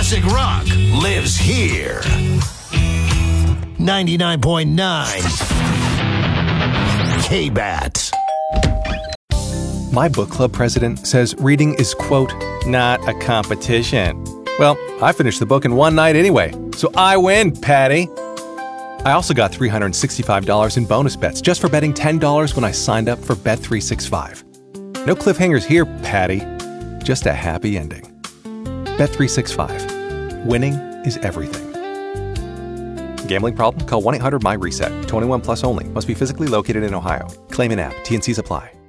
classic rock lives here. 99.9 KBAT. My book club president says reading is, quote, not a competition. Well, I finished the book in one night anyway, so I win, Patty. I also got $365 in bonus bets just for betting $10 when I signed up for Bet365. No cliffhangers here, Patty. Just a happy ending. Bet365. Winning is everything. Gambling problem? Call 1-800-MY-RESET. 21 plus only. Must be physically located in Ohio. Claim in app. T&Cs apply.